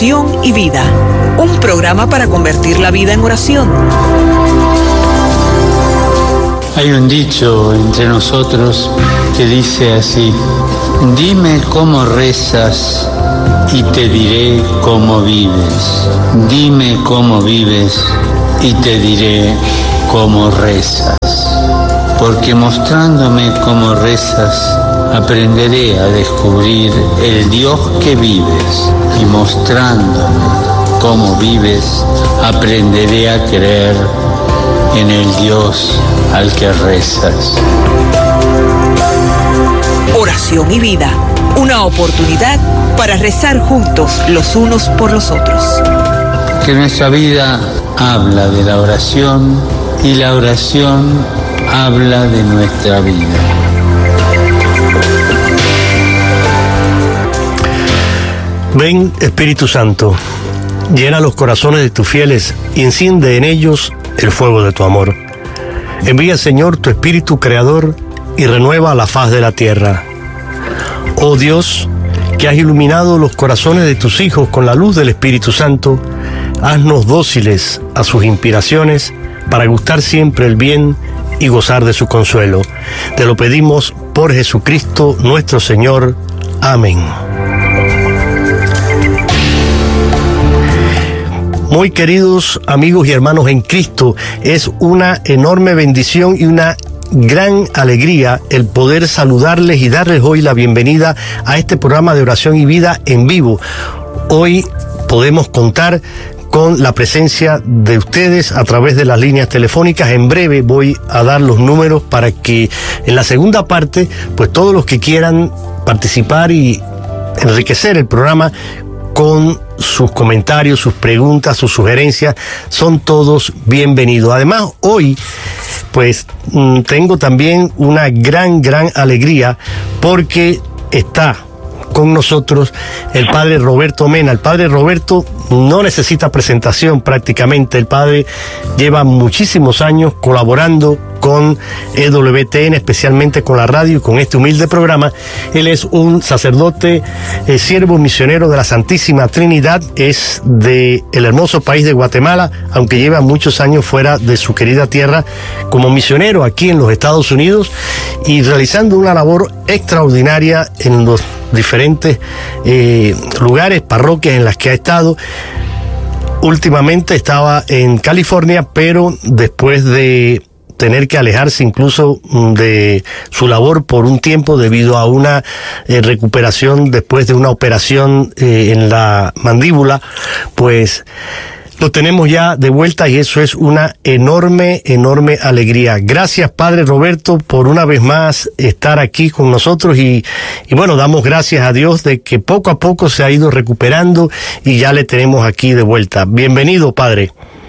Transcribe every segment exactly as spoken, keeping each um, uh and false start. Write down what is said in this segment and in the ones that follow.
Oración y Vida, un programa para convertir la vida en oración. Hay un dicho entre nosotros que dice así: dime cómo rezas y te diré cómo vives. Dime cómo vives y te diré cómo rezas. Porque mostrándome cómo rezas, aprenderé a descubrir el Dios que vives. Y mostrándome cómo vives, aprenderé a creer en el Dios al que rezas. Oración y Vida, una oportunidad para rezar juntos los unos por los otros. Que nuestra vida habla de la oración y la oración habla de nuestra vida. Ven, Espíritu Santo, llena los corazones de tus fieles y enciende en ellos el fuego de tu amor. Envía, Señor, tu Espíritu Creador y renueva la faz de la tierra. Oh Dios, que has iluminado los corazones de tus hijos con la luz del Espíritu Santo, haznos dóciles a sus inspiraciones para gustar siempre el bien y gozar de su consuelo. Te lo pedimos por Jesucristo nuestro Señor. Amén. Muy queridos amigos y hermanos en Cristo, es una enorme bendición y una gran alegría el poder saludarles y darles hoy la bienvenida a este programa de Oración y Vida en vivo. Hoy podemos contar con la presencia de ustedes a través de las líneas telefónicas. En breve voy a dar los números para que en la segunda parte, pues todos los que quieran participar y enriquecer el programa con sus comentarios, sus preguntas, sus sugerencias, son todos bienvenidos. Además, hoy, pues, tengo también una gran, gran alegría porque está con nosotros el padre Roberto Mena. El padre Roberto no necesita presentación prácticamente. El padre lleva muchísimos años colaborando con E W T N, especialmente con la radio y con este humilde programa. Él es un sacerdote, eh, siervo misionero de la Santísima Trinidad, es de el hermoso país de Guatemala, aunque lleva muchos años fuera de su querida tierra como misionero aquí en los Estados Unidos y realizando una labor extraordinaria en los diferentes eh, lugares, parroquias en las que ha estado. Últimamente estaba en California, pero después de tener que alejarse incluso de su labor por un tiempo debido a una eh, recuperación después de una operación eh, en la mandíbula, pues lo tenemos ya de vuelta y eso es una enorme, enorme alegría. Gracias, Padre Roberto, por una vez más estar aquí con nosotros y, y bueno, damos gracias a Dios de que poco a poco se ha ido recuperando y ya le tenemos aquí de vuelta. Bienvenido, Padre.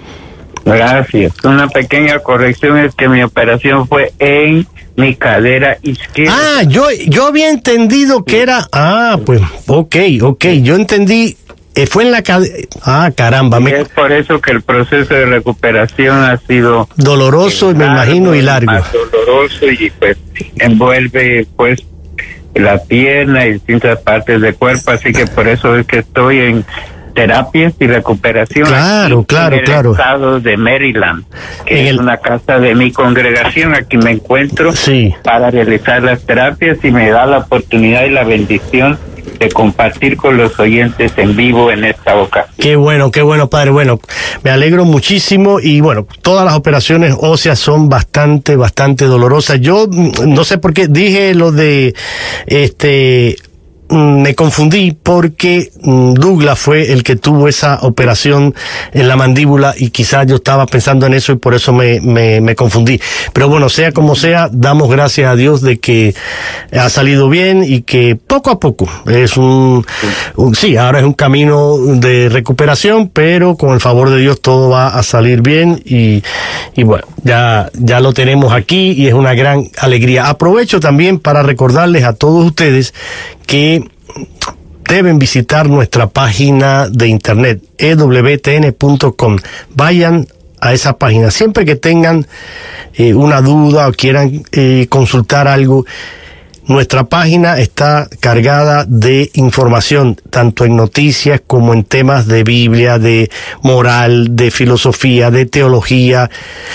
Gracias. Una pequeña corrección es que mi operación fue en mi cadera izquierda. Ah, yo, yo había entendido que era... Ah, pues, ok, ok, yo entendí... Eh, fue en la cadera... Ah, caramba. Me... Es por eso que el proceso de recuperación ha sido... doloroso, largo, me imagino, y largo. Más doloroso y pues envuelve pues la pierna y distintas partes del cuerpo, así que por eso es que estoy en terapias y recuperación. Claro, aquí, claro, en el claro. estado de Maryland, que en es el... una casa de mi congregación. Aquí me encuentro sí. para realizar las terapias y me da la oportunidad y la bendición de compartir con los oyentes en vivo en esta ocasión. Qué bueno, qué bueno, Padre. Bueno, me alegro muchísimo y bueno, todas las operaciones óseas son bastante, bastante dolorosas. Yo no sé por qué dije lo de este... me confundí porque Douglas fue el que tuvo esa operación en la mandíbula y quizás yo estaba pensando en eso y por eso me, me, me confundí. Pero bueno, sea como sea, damos gracias a Dios de que ha salido bien y que poco a poco es un, un sí, ahora es un camino de recuperación, pero con el favor de Dios todo va a salir bien y, y bueno, ya, ya lo tenemos aquí y es una gran alegría. Aprovecho también para recordarles a todos ustedes que deben visitar nuestra página de internet e w t n punto com. Vayan a esa página siempre que tengan eh, una duda o quieran eh, consultar algo. nuestra página está cargada de información, tanto en noticias como en temas de Biblia, de moral, de filosofía, de teología,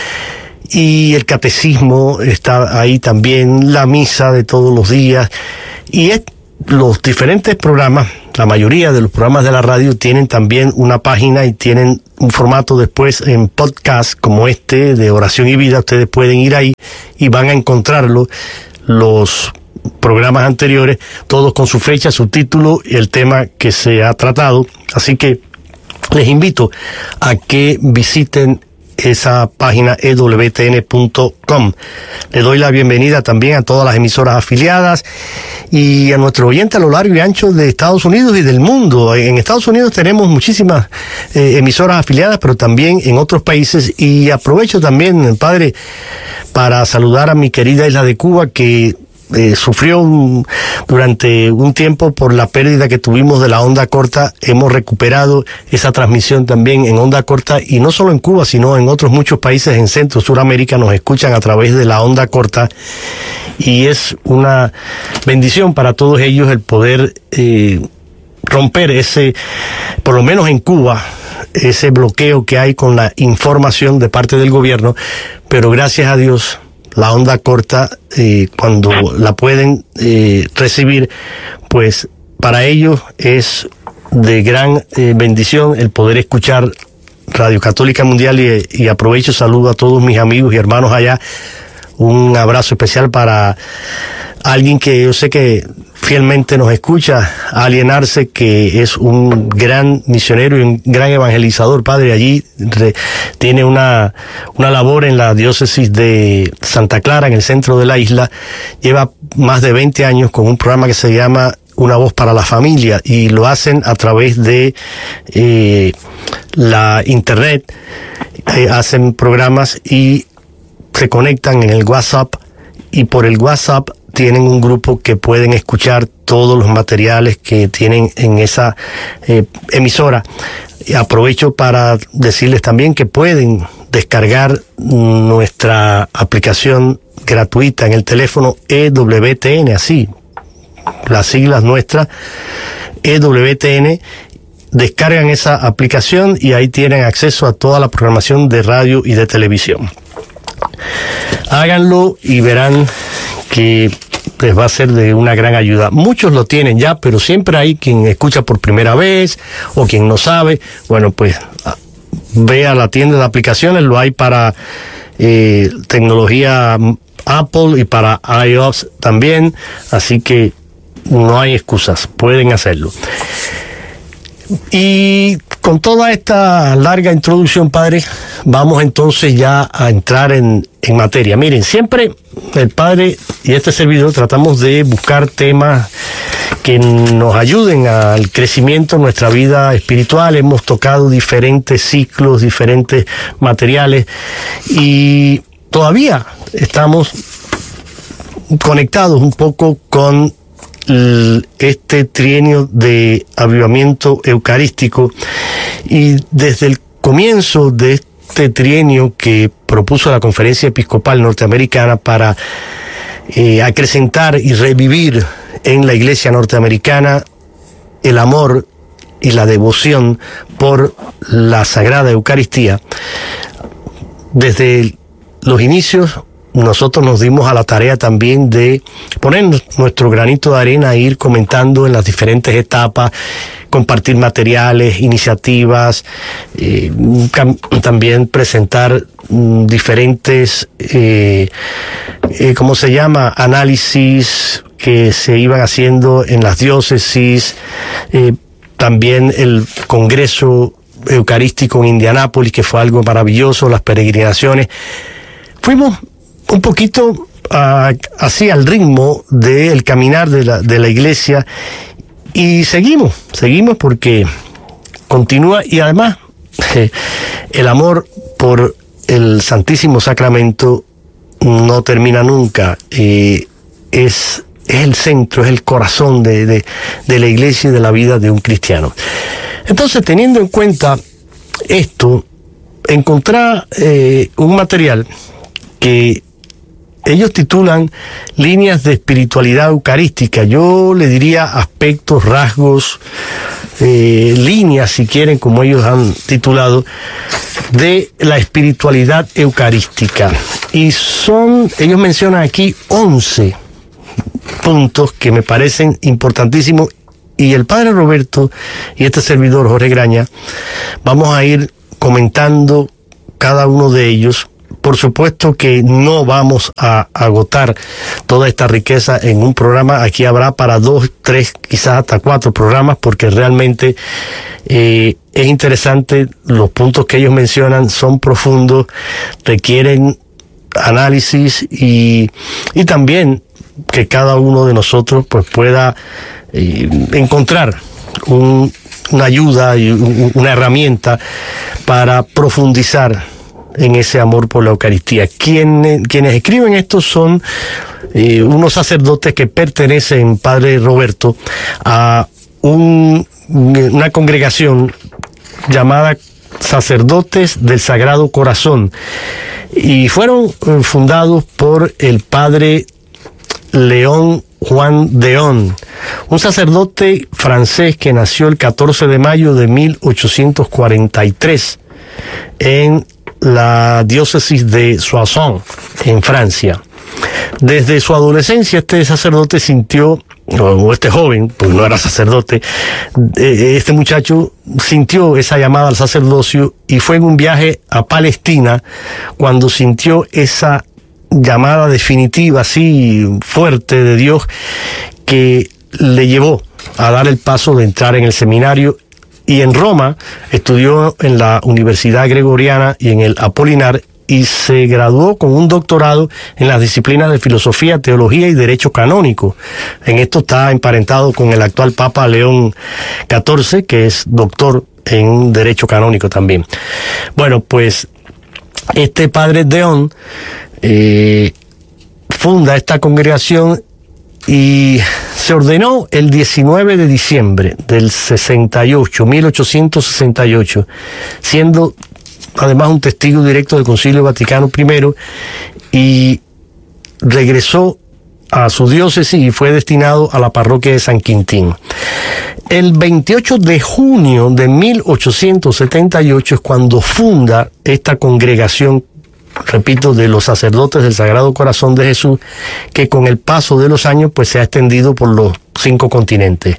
y el catecismo está ahí también, la misa de todos los días, y es, los diferentes programas, la mayoría de los programas de la radio tienen también una página y tienen un formato después en podcast como este de Oración y Vida. Ustedes pueden ir ahí y van a encontrarlo, los programas anteriores, todos con su fecha, su título y el tema que se ha tratado. Así que les invito a que visiten esa página e w t n punto com. Le doy la bienvenida también a todas las emisoras afiliadas y a nuestro oyente a lo largo y ancho de Estados Unidos y del mundo. En Estados Unidos tenemos muchísimas eh, emisoras afiliadas, pero también en otros países, y aprovecho también, padre, para saludar a mi querida isla de Cuba, que Eh, sufrió un, durante un tiempo por la pérdida que tuvimos de la onda corta. Hemos recuperado esa transmisión también en onda corta, y no solo en Cuba, sino en otros muchos países en Centro, Suramérica nos escuchan a través de la onda corta, y es una bendición para todos ellos el poder eh, romper ese, por lo menos en Cuba, ese bloqueo que hay con la información de parte del gobierno. Pero gracias a Dios, la onda corta, eh, cuando la pueden eh, recibir, pues para ellos es de gran eh, bendición el poder escuchar Radio Católica Mundial, y, y aprovecho, saludo a todos mis amigos y hermanos allá. Un abrazo especial para alguien que yo sé que fielmente nos escucha, Alienarse, que es un gran misionero y un gran evangelizador, padre. Allí re, tiene una, una labor en la diócesis de Santa Clara, en el centro de la isla. Lleva más de veinte años con un programa que se llama Una Voz para la Familia, y lo hacen a través de eh, la internet. Eh, hacen programas y se conectan en el WhatsApp, y por el WhatsApp tienen un grupo que pueden escuchar todos los materiales que tienen en esa eh, emisora. Y aprovecho para decirles también que pueden descargar nuestra aplicación gratuita en el teléfono E W T N, así, las siglas nuestras, E W T N. Descargan esa aplicación y ahí tienen acceso a toda la programación de radio y de televisión. Háganlo y verán que les va a ser de una gran ayuda. Muchos lo tienen ya, pero siempre hay quien escucha por primera vez o quien no sabe. Bueno, pues ve a la tienda de aplicaciones, lo hay para eh, tecnología Apple y para iOS también, así que no hay excusas, pueden hacerlo. Y con toda esta larga introducción, padre, vamos entonces ya a entrar en, en materia. Miren, siempre el padre y este servidor tratamos de buscar temas que nos ayuden al crecimiento en nuestra vida espiritual. Hemos tocado diferentes ciclos, diferentes materiales, y todavía estamos conectados un poco con este trienio de avivamiento eucarístico, y desde el comienzo de este trienio que propuso la Conferencia Episcopal Norteamericana para eh, acrecentar y revivir en la Iglesia norteamericana el amor y la devoción por la Sagrada Eucaristía, desde los inicios nosotros nos dimos a la tarea también de poner nuestro granito de arena e ir comentando en las diferentes etapas, compartir materiales, iniciativas, eh, también presentar mm, diferentes, eh, eh, ¿cómo se llama?, análisis que se iban haciendo en las diócesis, eh, también el Congreso Eucarístico en Indianápolis, que fue algo maravilloso, las peregrinaciones. Fuimos un poquito uh, así al ritmo del caminar de la, de la iglesia, y seguimos, seguimos porque continúa, y además eh, el amor por el Santísimo Sacramento no termina nunca. Eh, es, es el centro, es el corazón de, de, de la iglesia y de la vida de un cristiano. Entonces, teniendo en cuenta esto, encontré eh, un material que ellos titulan líneas de espiritualidad eucarística. Yo le diría aspectos, rasgos, eh, líneas, si quieren, como ellos han titulado, de la espiritualidad eucarística. Y son, ellos mencionan aquí once puntos que me parecen importantísimos. Y el padre Roberto y este servidor, Jorge Graña, vamos a ir comentando cada uno de ellos. Por supuesto que no vamos a agotar toda esta riqueza en un programa. Aquí habrá para dos, tres, quizás hasta cuatro programas, porque realmente eh, es interesante. Los puntos que ellos mencionan son profundos, requieren análisis y, y también que cada uno de nosotros pues pueda eh, encontrar un, una ayuda y un, una herramienta para profundizar en ese amor por la Eucaristía. Quienes, quienes escriben esto son eh, unos sacerdotes que pertenecen, padre Roberto, a un, una congregación llamada Sacerdotes del Sagrado Corazón, y fueron fundados por el padre León Juan Deón, un sacerdote francés que nació el catorce de mayo de mil ochocientos cuarenta y tres en la diócesis de Soissons, en Francia. Desde su adolescencia, este sacerdote sintió, o este joven, pues no era sacerdote, este muchacho sintió esa llamada al sacerdocio, y fue en un viaje a Palestina cuando sintió esa llamada definitiva, así fuerte, de Dios, que le llevó a dar el paso de entrar en el seminario. Y en Roma estudió en la Universidad Gregoriana y en el Apolinar, y se graduó con un doctorado en las disciplinas de filosofía, teología y derecho canónico. En esto está emparentado con el actual Papa León catorce, que es doctor en derecho canónico también. Bueno, pues este padre Deón eh, funda esta congregación y se ordenó el diecinueve de diciembre del sesenta y ocho, mil ochocientos sesenta y ocho, siendo además un testigo directo del Concilio Vaticano primero, y regresó a su diócesis y fue destinado a la parroquia de San Quintín. El veintiocho de junio de mil ochocientos setenta y ocho es cuando funda esta congregación, repito, de los sacerdotes del Sagrado Corazón de Jesús, que con el paso de los años pues se ha extendido por los cinco continentes.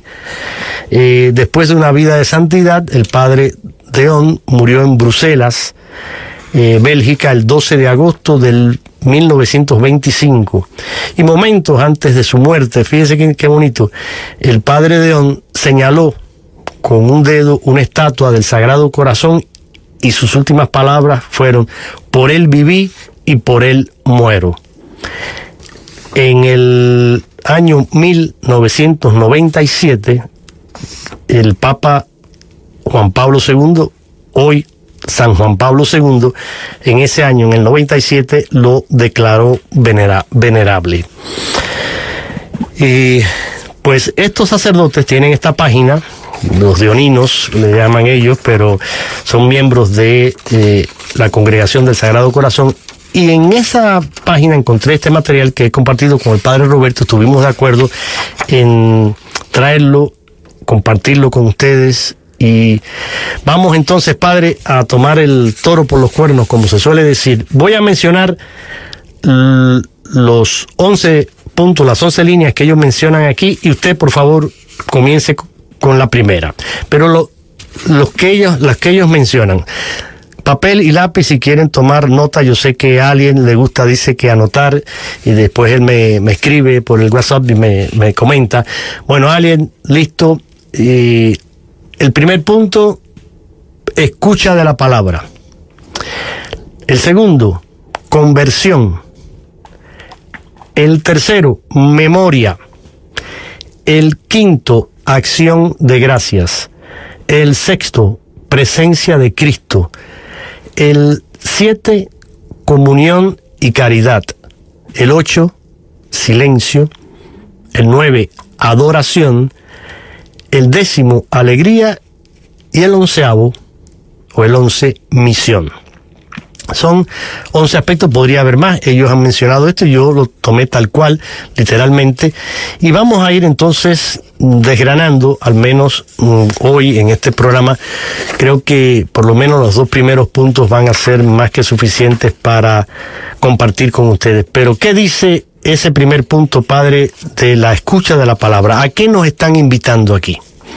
Eh, después de una vida de santidad, el padre Deón murió en Bruselas, eh, Bélgica, el doce de agosto del mil novecientos veinticinco. Y momentos antes de su muerte, fíjense qué, qué bonito, el padre Deón señaló con un dedo una estatua del Sagrado Corazón, y sus últimas palabras fueron: por él viví y por él muero. En el año mil novecientos noventa y siete, el Papa Juan Pablo segundo, hoy San Juan Pablo segundo, en ese año, en el noventa y siete, lo declaró venera, venerable. Y pues estos sacerdotes tienen esta página, los deoninos le llaman ellos, pero son miembros de eh, la Congregación del Sagrado Corazón, y en esa página encontré este material que he compartido con el padre Roberto. Estuvimos de acuerdo en traerlo, compartirlo con ustedes, y vamos entonces, padre, a tomar el toro por los cuernos, como se suele decir. Voy a mencionar los once puntos, las once líneas que ellos mencionan aquí, y usted, por favor, comience con la primera. Pero lo, los que ellos, las que ellos mencionan, papel y lápiz si quieren tomar nota. Yo sé que a alguien le gusta, dice que anotar, y después él me, me escribe por el WhatsApp y me, me comenta. Bueno, alguien, listo. Y el primer punto, escucha de la palabra. El segundo, conversión. El tercero, memoria. El quinto, acción de gracias. El sexto, presencia de Cristo. El siete, comunión y caridad. El ocho, silencio. El nueve, adoración. El décimo, alegría. Y el onceavo, o el once, misión. Son once aspectos, podría haber más. Ellos han mencionado esto y yo lo tomé tal cual, literalmente. Y vamos a ir entonces desgranando, al menos um, hoy en este programa. Creo que por lo menos los dos primeros puntos van a ser más que suficientes para compartir con ustedes. Pero, ¿qué dice ese primer punto, padre, de la escucha de la palabra? ¿A qué nos están invitando aquí?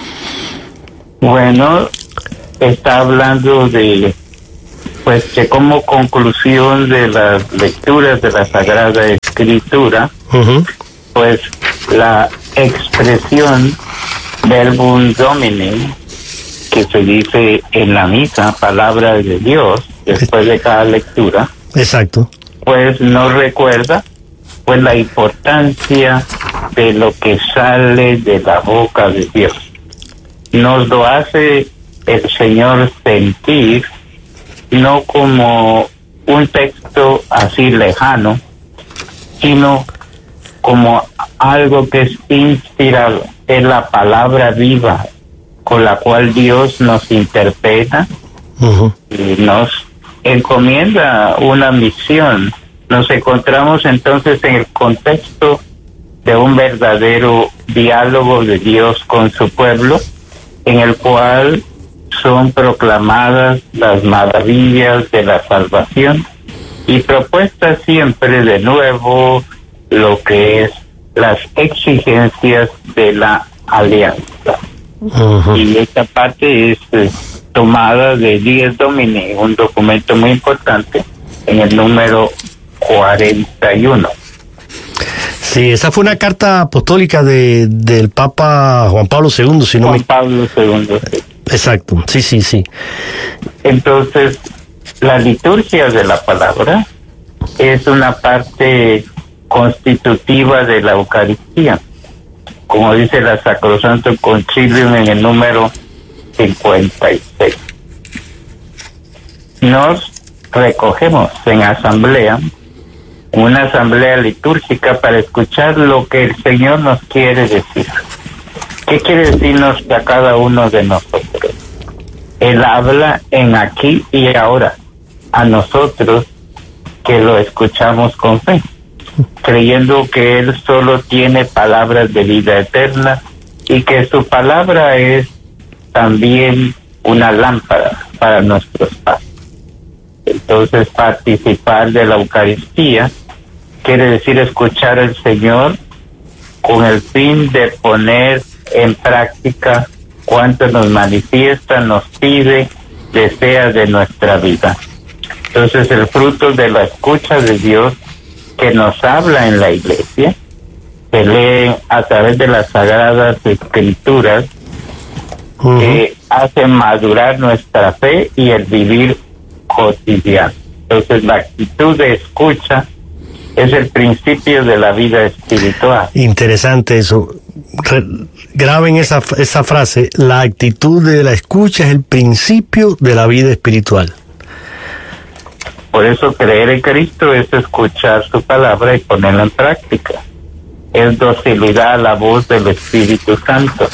Bueno, está hablando de... pues que como conclusión de las lecturas de la Sagrada Escritura, uh-huh. pues la expresión verbum domini, que se dice en la misa, palabra de Dios, después de cada lectura, exacto, pues nos recuerda pues la importancia de lo que sale de la boca de Dios. Nos lo hace el Señor sentir, no como un texto así lejano, sino como algo que es inspirado, es la palabra viva con la cual Dios nos interpreta uh-huh. y nos encomienda una misión. Nos encontramos entonces en el contexto de un verdadero diálogo de Dios con su pueblo, en el cual son proclamadas las maravillas de la salvación y propuestas siempre de nuevo lo que es las exigencias de la alianza. Uh-huh. Y esta parte es eh, tomada de Dies Domini, un documento muy importante, en el número cuarenta y uno. Sí, esa fue una carta apostólica de del Papa Juan Pablo segundo, si no Juan me... Pablo segundo, sí. Exacto, sí, sí, sí. Entonces, la liturgia de la palabra es una parte constitutiva de la Eucaristía, como dice la Sacrosanto Concilium en el número cincuenta y seis. Nos recogemos en asamblea, una asamblea litúrgica, para escuchar lo que el Señor nos quiere decir. ¿Qué quiere decirnos a cada uno de nosotros? Él habla en aquí y ahora, a nosotros que lo escuchamos con fe, creyendo que Él solo tiene palabras de vida eterna y que su palabra es también una lámpara para nuestros pasos. Entonces, participar de la Eucaristía quiere decir escuchar al Señor con el fin de poner en práctica cuanto nos manifiesta, nos pide, desea de nuestra vida. Entonces, el fruto de la escucha de Dios que nos habla en la Iglesia se lee a través de las Sagradas Escrituras, uh-huh. que hacen madurar nuestra fe y el vivir cotidiano. Entonces, la actitud de escucha es el principio de la vida espiritual. Interesante eso. Re- graben esa, esa frase: la actitud de la escucha es el principio de la vida espiritual. Por eso creer en Cristo es escuchar su palabra y ponerla en práctica. Es docilidad a la voz del Espíritu Santo,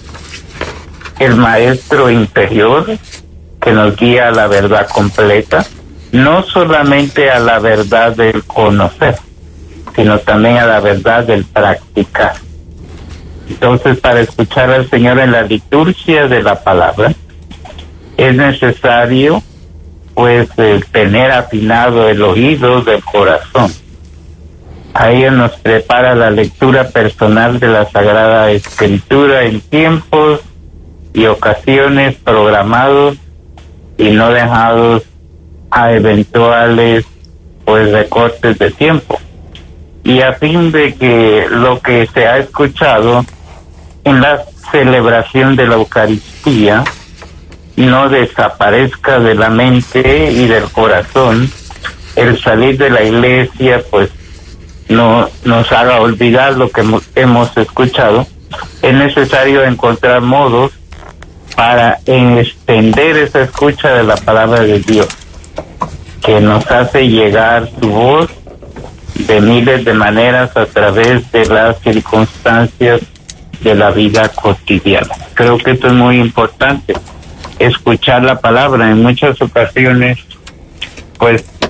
el maestro interior que nos guía a la verdad completa, no solamente a la verdad del conocer, sino también a la verdad del practicar. Entonces, para escuchar al Señor en la liturgia de la palabra, es necesario pues eh, tener afinado el oído del corazón. Ahí nos prepara la lectura personal de la Sagrada Escritura en tiempos y ocasiones programados y no dejados a eventuales pues recortes de tiempo, y a fin de que lo que se ha escuchado en la celebración de la Eucaristía no desaparezca de la mente y del corazón. El salir de la iglesia pues no nos haga olvidar lo que hemos escuchado. Es necesario encontrar modos para extender esa escucha de la palabra de Dios, que nos hace llegar su voz de miles de maneras a través de las circunstancias de la vida cotidiana. Creo que esto es muy importante, escuchar la palabra. En muchas ocasiones pues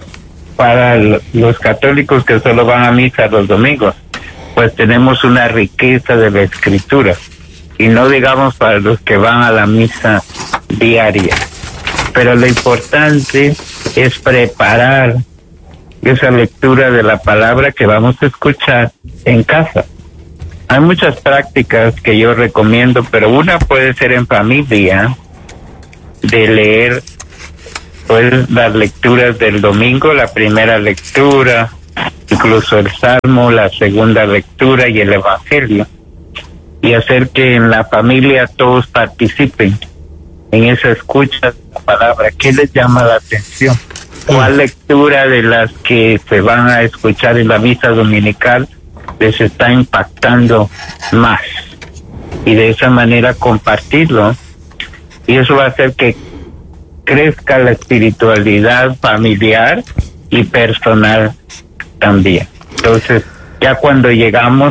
para los católicos que solo van a misa los domingos, pues tenemos una riqueza de la Escritura, y no digamos para los que van a la misa diaria. Pero lo importante es preparar esa lectura de la palabra que vamos a escuchar en casa. Hay muchas prácticas que yo recomiendo, pero una puede ser en familia, de leer pues las lecturas del domingo, la primera lectura, incluso el Salmo, la segunda lectura y el Evangelio, y hacer que en la familia todos participen en esa escucha de la palabra. ¿Qué les llama la atención? ¿Cuál lectura de las que se van a escuchar en la misa dominical les está impactando más? Y de esa manera compartirlo, y eso va a hacer que crezca la espiritualidad familiar y personal también. Entonces, ya cuando llegamos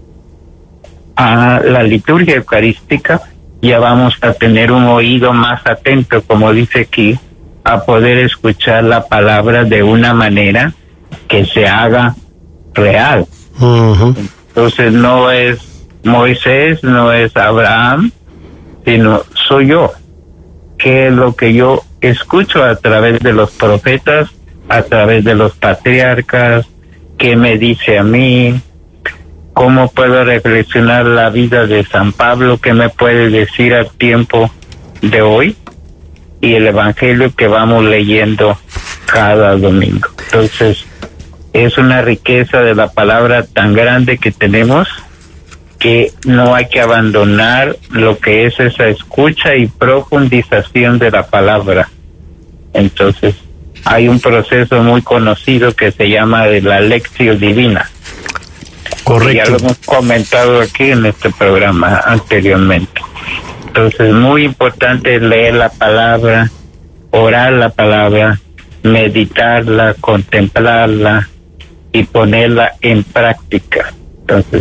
a la liturgia eucarística, ya vamos a tener un oído más atento, como dice aquí, a poder escuchar la palabra de una manera que se haga real. Uh-huh. Entonces no es Moisés, no es Abraham, sino soy yo. ¿Qué es lo que yo escucho a través de los profetas, a través de los patriarcas? ¿Qué me dice a mí? ¿Cómo puedo reflexionar la vida de San Pablo? ¿Qué me puede decir al tiempo de hoy? Y el Evangelio que vamos leyendo cada domingo. Entonces, es una riqueza de la palabra tan grande que tenemos, que no hay que abandonar lo que es esa escucha y profundización de la palabra. Entonces, hay un proceso muy conocido que se llama de la lección divina. Correcto. Ya lo hemos comentado aquí en este programa anteriormente. Entonces, muy importante leer la palabra, orar la palabra, meditarla, contemplarla y ponerla en práctica. Entonces,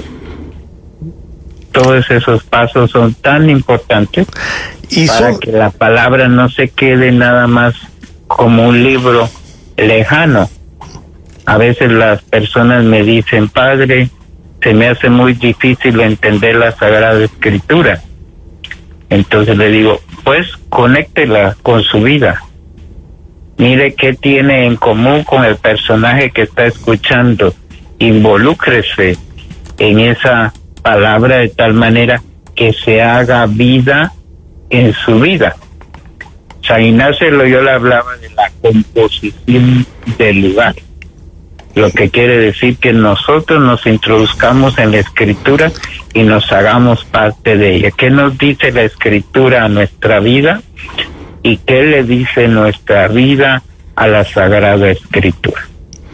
todos esos pasos son tan importantes ¿Y para son... que la palabra no se quede nada más como un libro lejano. A veces las personas me dicen, padre, se me hace muy difícil entender la Sagrada Escritura. Entonces le digo, pues conéctela con su vida. Mire qué tiene en común con el personaje que está escuchando. Involúcrese en esa palabra de tal manera que se haga vida en su vida. San Ignacio de Loyola hablaba de la composición del lugar, lo que quiere decir que nosotros nos introduzcamos en la Escritura y nos hagamos parte de ella. ¿Qué nos dice la Escritura a nuestra vida? ¿Y qué le dice nuestra vida a la Sagrada Escritura?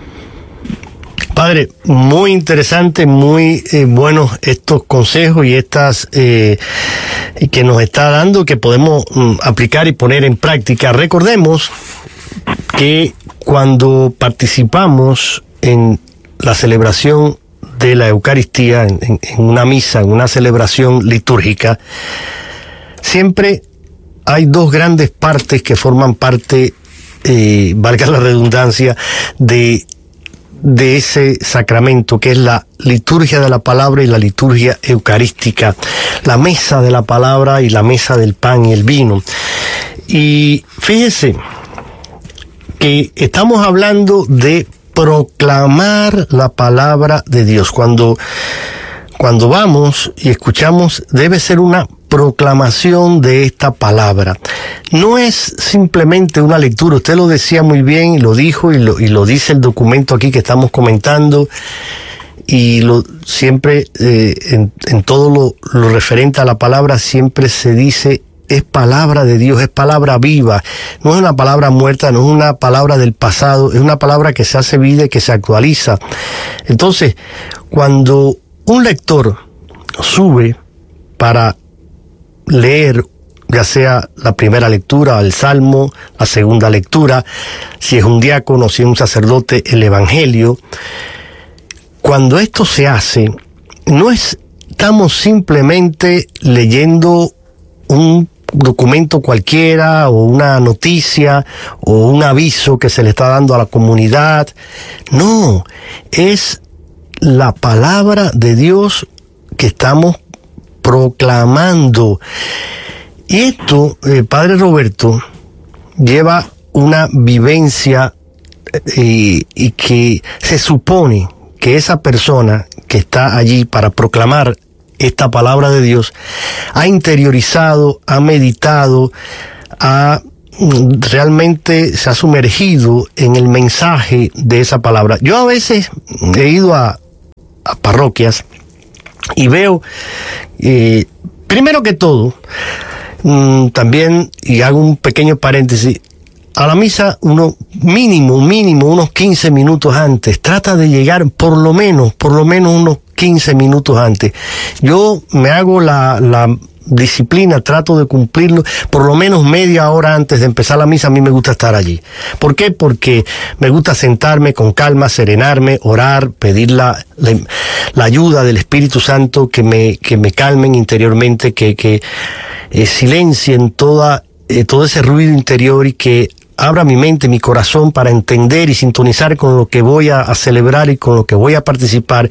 Padre, muy interesante, muy eh, buenos estos consejos y estas eh, que nos está dando, que podemos mm, aplicar y poner en práctica. Recordemos que cuando participamos en la celebración de la Eucaristía, en, en, en una misa, en una celebración litúrgica, siempre hay dos grandes partes que forman parte, eh, valga la redundancia, de de ese sacramento, que es la liturgia de la palabra y la liturgia eucarística, la mesa de la palabra y la mesa del pan y el vino. Y fíjese que estamos hablando de proclamar la palabra de Dios. Cuando, cuando vamos y escuchamos, debe ser una proclamación de esta palabra. No es simplemente una lectura, usted lo decía muy bien, y lo dijo, y lo, y lo dice el documento aquí que estamos comentando, y lo siempre, eh, en, en todo lo, lo referente a la palabra, siempre se dice, es palabra de Dios, es palabra viva, no es una palabra muerta, no es una palabra del pasado, es una palabra que se hace vida y que se actualiza. Entonces, cuando un lector sube para leer, ya sea la primera lectura, el Salmo, la segunda lectura, si es un diácono, si es un sacerdote, el Evangelio. Cuando esto se hace, no estamos simplemente leyendo un documento cualquiera o una noticia o un aviso que se le está dando a la comunidad. No, es la palabra de Dios que estamos proclamando. Y esto, eh, Padre Roberto, lleva una vivencia eh, y que se supone que esa persona que está allí para proclamar esta palabra de Dios ha interiorizado, ha meditado, ha realmente se ha sumergido en el mensaje de esa palabra. Yo a veces he ido a, a parroquias y veo, eh, primero que todo, mmm, también, y hago un pequeño paréntesis, a la misa uno mínimo, mínimo unos quince minutos antes, trata de llegar por lo menos, por lo menos unos quince minutos antes. Yo me hago la, la disciplina, trato de cumplirlo, por lo menos media hora antes de empezar la misa. A mí me gusta estar allí. ¿Por qué? Porque me gusta sentarme con calma, serenarme, orar, pedir la, la, la ayuda del Espíritu Santo, que me, que me calmen interiormente, que, que eh, silencien toda, eh, todo ese ruido interior y que abra mi mente, mi corazón para entender y sintonizar con lo que voy a, a celebrar y con lo que voy a participar,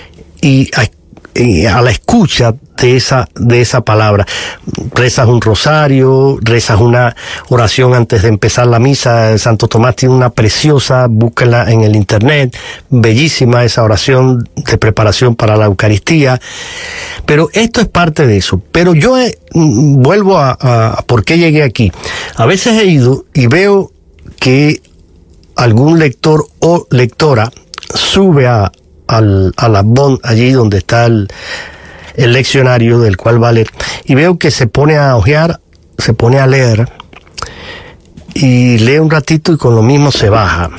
y a, y a la escucha de esa, de esa palabra. Rezas un rosario, rezas una oración antes de empezar la misa. Santo Tomás tiene una preciosa, búsquenla en el internet, bellísima esa oración de preparación para la Eucaristía. Pero esto es parte de eso. Pero yo he, vuelvo a, a, a por qué llegué aquí. A veces he ido y veo que algún lector o lectora sube a al, a la Bon, allí donde está el, el leccionario del cual va a leer, y veo que se pone a hojear, se pone a leer, y lee un ratito y con lo mismo se baja.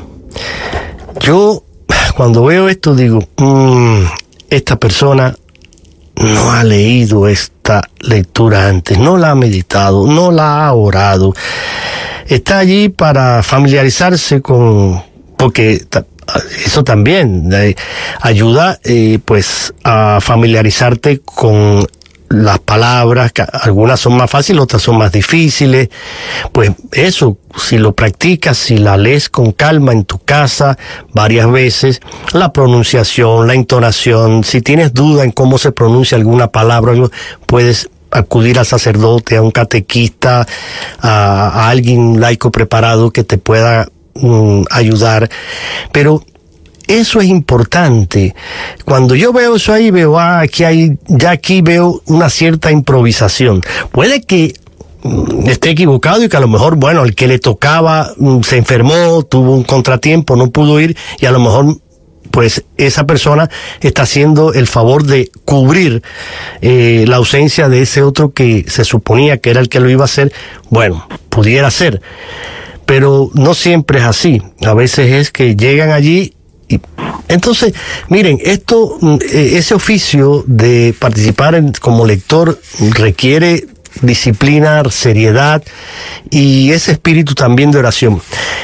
Yo, cuando veo esto, digo, mmm, esta persona no ha leído esta lectura antes, no la ha meditado, no la ha orado. Está allí para familiarizarse con, porque eso también eh, ayuda eh, pues a familiarizarte con las palabras, que algunas son más fáciles, otras son más difíciles. Pues eso, si lo practicas, si la lees con calma en tu casa varias veces, la pronunciación, la entonación, si tienes duda en cómo se pronuncia alguna palabra, puedes acudir al sacerdote, a un catequista, a, a alguien laico preparado que te pueda um, ayudar. Pero eso es importante. Cuando yo veo eso ahí, veo, ah, aquí hay, ya aquí veo una cierta improvisación. Puede que mm, esté equivocado y que a lo mejor, bueno, el que le tocaba mm, se enfermó, tuvo un contratiempo, no pudo ir, y a lo mejor pues esa persona está haciendo el favor de cubrir eh, la ausencia de ese otro que se suponía que era el que lo iba a hacer. Bueno, pudiera ser, pero no siempre es así. A veces es que llegan allí y entonces, miren, esto, ese oficio de participar en, como lector requiere disciplina, seriedad y ese espíritu también de oración.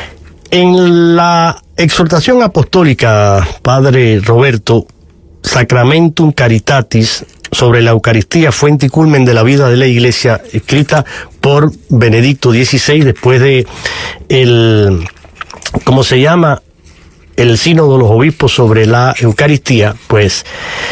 En la exhortación apostólica, Padre Roberto, Sacramentum Caritatis, sobre la Eucaristía, fuente y culmen de la vida de la Iglesia, escrita por Benedicto dieciséis, después de el, ¿cómo se llama?, el sínodo de los obispos sobre la Eucaristía, pues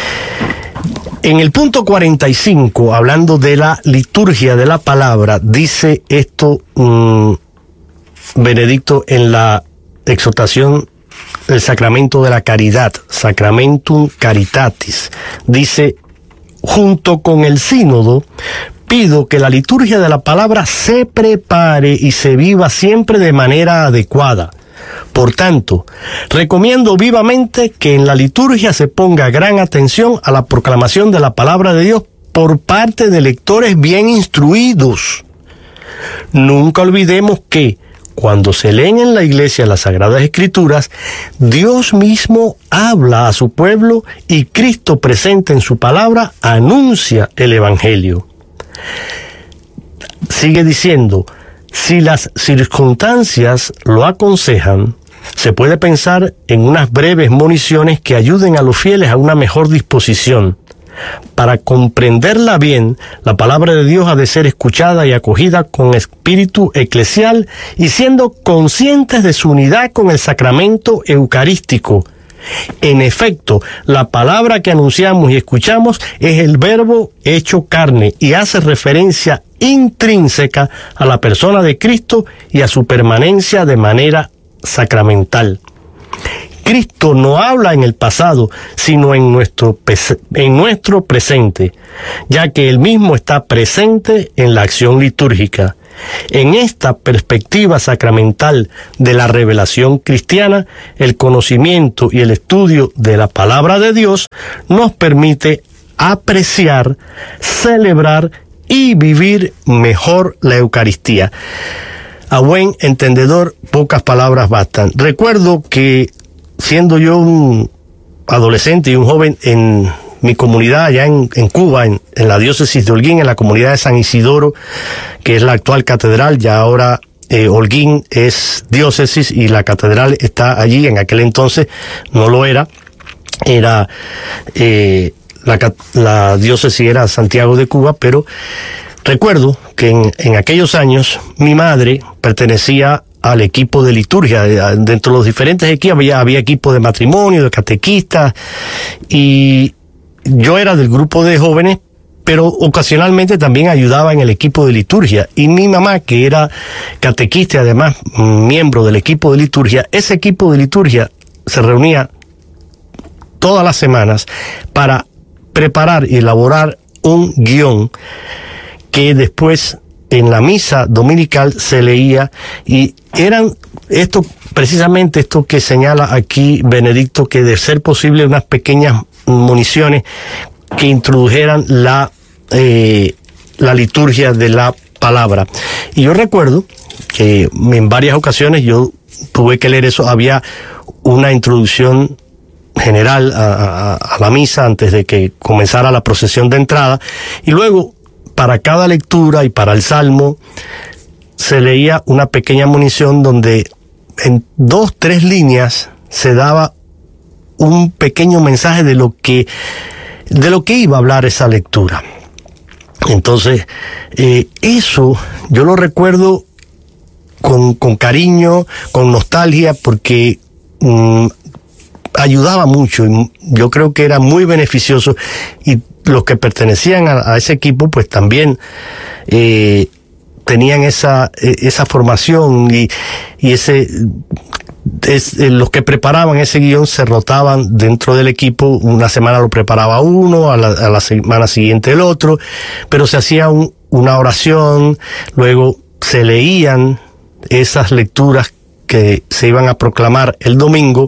en el punto cuarenta y cinco, hablando de la liturgia de la palabra, dice esto mmm, Benedicto en la exhortación del sacramento de la caridad, Sacramentum Caritatis. Dice: junto con el sínodo, pido que la liturgia de la palabra se prepare y se viva siempre de manera adecuada. Por tanto, recomiendo vivamente que en la liturgia se ponga gran atención a la proclamación de la palabra de Dios por parte de lectores bien instruidos. Nunca olvidemos que, cuando se leen en la Iglesia las Sagradas Escrituras, Dios mismo habla a su pueblo y Cristo presente en su palabra anuncia el Evangelio. Sigue diciendo: si las circunstancias lo aconsejan, se puede pensar en unas breves moniciones que ayuden a los fieles a una mejor disposición. Para comprenderla bien, la palabra de Dios ha de ser escuchada y acogida con espíritu eclesial y siendo conscientes de su unidad con el sacramento eucarístico. En efecto, la palabra que anunciamos y escuchamos es el Verbo hecho carne y hace referencia intrínseca a la persona de Cristo y a su permanencia de manera sacramental. Cristo no habla en el pasado, sino en nuestro, en nuestro presente, ya que Él mismo está presente en la acción litúrgica. En esta perspectiva sacramental de la revelación cristiana, el conocimiento y el estudio de la palabra de Dios nos permite apreciar, celebrar y vivir mejor la Eucaristía. A buen entendedor, pocas palabras bastan. Recuerdo que siendo yo un adolescente y un joven en mi comunidad allá en, en Cuba, en, en la diócesis de Holguín, en la comunidad de San Isidoro, que es la actual catedral, ya ahora eh, Holguín es diócesis y la catedral está allí. En aquel entonces no lo era, era eh, la, la diócesis era Santiago de Cuba, pero recuerdo que en, en aquellos años mi madre pertenecía al equipo de liturgia. Dentro de los diferentes equipos había, había equipo de matrimonio, de catequistas, y yo era del grupo de jóvenes, pero ocasionalmente también ayudaba en el equipo de liturgia. Y mi mamá, que era catequista y además miembro del equipo de liturgia, ese equipo de liturgia se reunía todas las semanas para preparar y elaborar un guión que después en la misa dominical se leía, y eran esto, precisamente esto que señala aquí Benedicto, que de ser posible unas pequeñas municiones que introdujeran la, eh, la liturgia de la palabra. Y yo recuerdo que en varias ocasiones yo tuve que leer eso. Había una introducción general a, a, a la misa antes de que comenzara la procesión de entrada, y luego para cada lectura y para el salmo se leía una pequeña munición donde en dos, tres líneas se daba un pequeño mensaje de lo que, de lo que iba a hablar esa lectura. Entonces, eh, eso yo lo recuerdo con, con cariño, con nostalgia, porque mmm, ayudaba mucho, y yo creo que era muy beneficioso, y los que pertenecían a, a ese equipo pues también eh, tenían esa esa formación, y, y ese es, eh, los que preparaban ese guión se rotaban dentro del equipo. Una semana lo preparaba uno, a la, a la semana siguiente el otro, pero se hacía un, una oración, luego se leían esas lecturas que se iban a proclamar el domingo,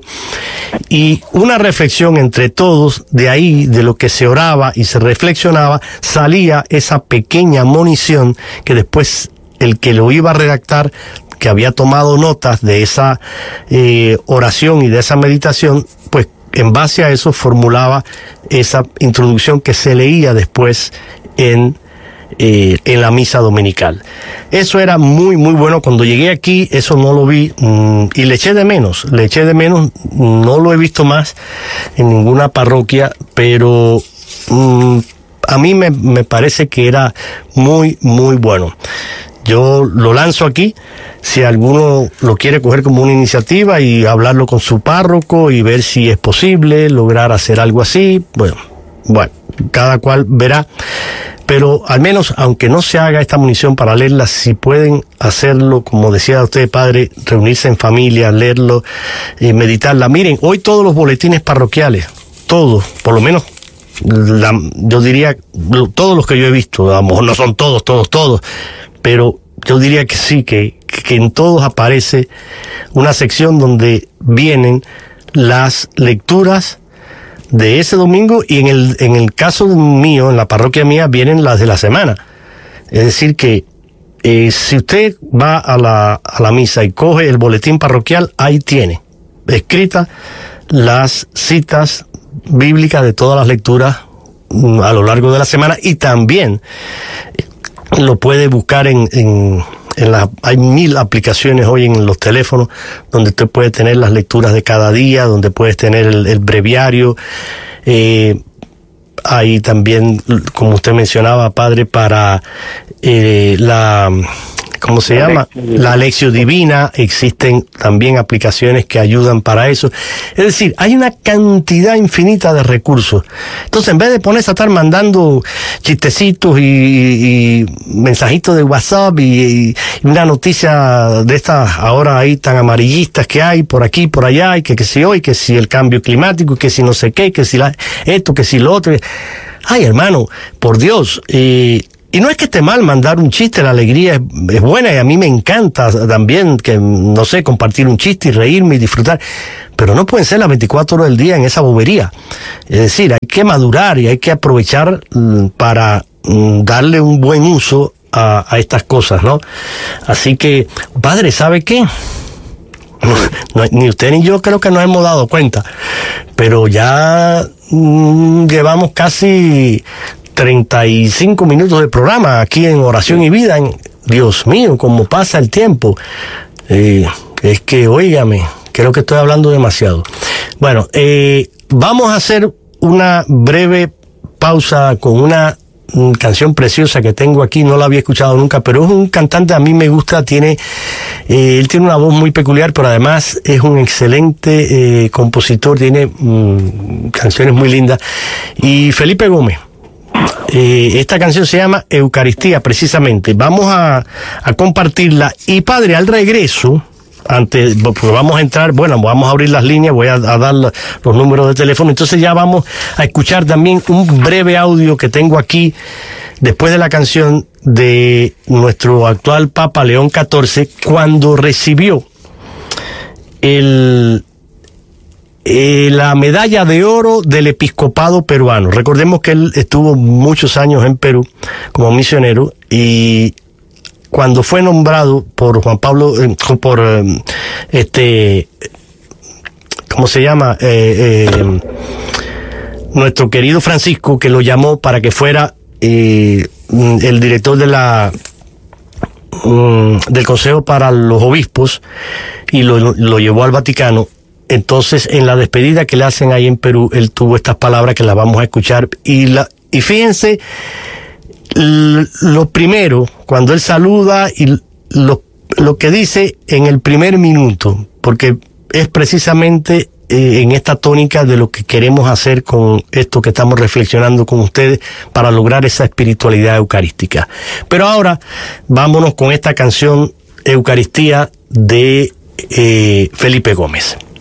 y una reflexión entre todos. De ahí, de lo que se oraba y se reflexionaba, salía esa pequeña munición que después el que lo iba a redactar, que había tomado notas de esa eh, oración y de esa meditación, pues en base a eso formulaba esa introducción que se leía después en Eh, en la misa dominical. Eso era muy muy bueno. Cuando llegué aquí eso no lo vi, mmm, y le eché de menos, le eché de menos, no lo he visto más en ninguna parroquia, pero mmm, a mí me, me parece que era muy muy bueno. Yo lo lanzo aquí, si alguno lo quiere coger como una iniciativa y hablarlo con su párroco y ver si es posible lograr hacer algo así. Bueno, bueno, cada cual verá. Pero al menos, aunque no se haga esta munición para leerla, si pueden hacerlo, como decía usted, padre, reunirse en familia, leerlo, eh, meditarla. Miren, hoy todos los boletines parroquiales, todos, por lo menos, la, yo diría, todos los que yo he visto, a lo mejor no son todos, todos, todos, pero yo diría que sí, que, que en todos aparece una sección donde vienen las lecturas de ese domingo, y en el en el caso mío, en la parroquia mía, vienen las de la semana. Es decir que eh, si usted va a la, a la misa y coge el boletín parroquial, ahí tiene escritas las citas bíblicas de todas las lecturas mm, a lo largo de la semana, y también lo puede buscar en, en En la, hay mil aplicaciones hoy en los teléfonos donde usted puede tener las lecturas de cada día, donde puedes tener el, el breviario. Eh, hay también, como usted mencionaba, padre, para eh, la... ¿Cómo se llama? La Lección Divina. Existen también aplicaciones que ayudan para eso. Es decir, hay una cantidad infinita de recursos. Entonces, en vez de ponerse a estar mandando chistecitos y, y mensajitos de WhatsApp y, y una noticia de estas ahora ahí tan amarillistas que hay por aquí, por allá, y que, que si hoy, que si el cambio climático, que si no sé qué, que si la, esto, que si lo otro. Ay, hermano, por Dios, eh, y no es que esté mal mandar un chiste, la alegría es, es buena y a mí me encanta también, que no sé, compartir un chiste y reírme y disfrutar, pero no pueden ser las veinticuatro horas del día en esa bobería. Es decir, hay que madurar y hay que aprovechar mm, para mm, darle un buen uso a, a estas cosas, ¿no? Así que, padre, ¿sabe qué? No, ni usted ni yo creo que nos hemos dado cuenta, pero ya mm, llevamos casi treinta y cinco minutos de programa aquí en Oración y Vida. En, Dios mío, cómo pasa el tiempo. Eh, es que, óigame, creo que estoy hablando demasiado. Bueno, eh, vamos a hacer una breve pausa con una mm, canción preciosa que tengo aquí. No la había escuchado nunca, pero es un cantante, a mí me gusta. Tiene, eh, él tiene una voz muy peculiar, pero además es un excelente eh, compositor. Tiene mm, canciones muy lindas. Y Felipe Gómez. Eh, esta canción se llama Eucaristía, precisamente. Vamos a, a compartirla. Y padre, al regreso, antes, porque vamos a entrar, bueno, vamos a abrir las líneas, voy a, a dar los números de teléfono. Entonces ya vamos a escuchar también un breve audio que tengo aquí, después de la canción de nuestro actual Papa León catorce, cuando recibió el... Eh, la medalla de oro del episcopado peruano. Recordemos que él estuvo muchos años en Perú como misionero y cuando fue nombrado por Juan Pablo, eh, por eh, este, ¿cómo se llama? Eh, eh, nuestro querido Francisco, que lo llamó para que fuera eh, el director de la um, del Consejo para los Obispos y lo, lo llevó al Vaticano. Entonces, en la despedida que le hacen ahí en Perú, él tuvo estas palabras que las vamos a escuchar. Y la y fíjense, lo primero, cuando él saluda y lo, lo que dice en el primer minuto, porque es precisamente eh, en esta tónica de lo que queremos hacer con esto que estamos reflexionando con ustedes para lograr esa espiritualidad eucarística. Pero ahora, vámonos con esta canción Eucaristía de eh, Felipe Gómez.